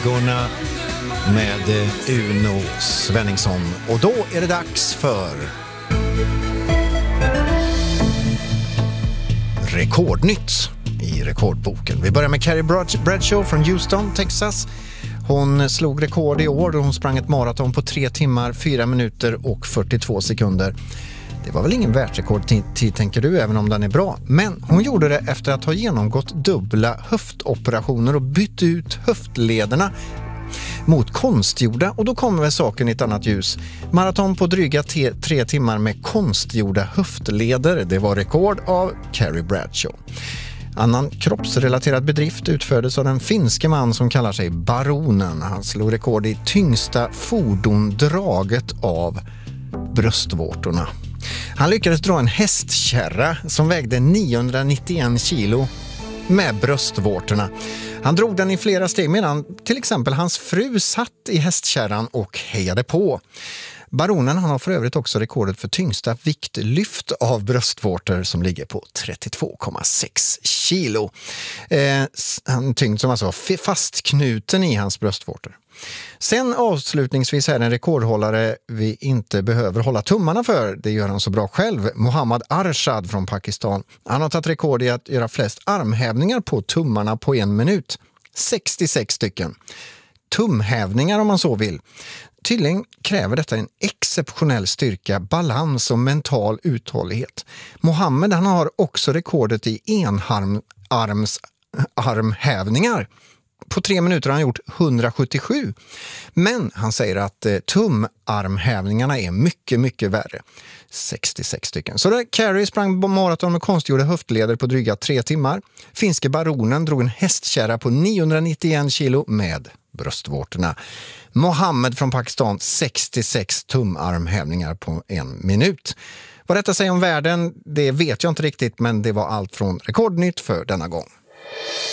Stjärnstugorna med Uno Svenningsson. Och då är det dags för Rekordnytt i Rekordboken. Vi börjar med Carrie Bradshaw från Houston, Texas. Hon slog rekord i år och hon sprang ett maraton på 3 timmar, 4 minuter och 42 sekunder. Det var väl ingen världsrekordtid tänker du, även om den är bra. Men hon gjorde det efter att ha genomgått dubbla höftoperationer och bytt ut höftlederna mot konstgjorda, och då kommer väl saken i ett annat ljus. Maraton på dryga 3 timmar med konstgjorda höftleder, det var rekord av Carrie Bradshaw. Annan kroppsrelaterad bedrift utfördes av den finske man som kallar sig Baronen. Han slog rekord i tyngsta fordon draget av bröstvårtorna. Han lyckades dra en hästkärra som vägde 991 kilo med bröstvårtorna. Han drog den i flera steg medan till exempel hans fru satt i hästkärran och hejade på. Baronen han har för övrigt också rekordet för tyngsta viktlyft av bröstvårtor som ligger på 32,6 kilo. En tyngd som alltså var fastknuten i hans bröstvårtor. Sen avslutningsvis är det en rekordhållare vi inte behöver hålla tummarna för. Det gör han så bra själv. Mohammad Arshad från Pakistan. Han har tagit rekord i att göra flest armhävningar på tummarna på 1 minut. 66 stycken. Tumhävningar om man så vill. Tydligen kräver detta en exceptionell styrka, balans och mental uthållighet. Mohammed han har också rekordet i enarmshävningar. På 3 minuter har han gjort 177. Men han säger att tumarmhävningarna är mycket, mycket värre. 66 stycken. Så där Carrie sprang maraton med konstgjorda höftleder på dryga 3 timmar. Finske Baronen drog en hästkärra på 991 kilo med bröstvårtorna. Mohammed från Pakistan 66 tumarmhävningar på 1 minut. Vad detta säger om världen, det vet jag inte riktigt, men det var allt från Rekordnytt för denna gång.